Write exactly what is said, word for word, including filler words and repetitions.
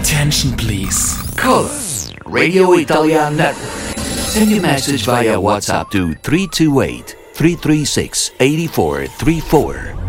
Attention, please. Call us, Radio Italian Network. Send your message via WhatsApp to three two eight, three three six, eight four three four.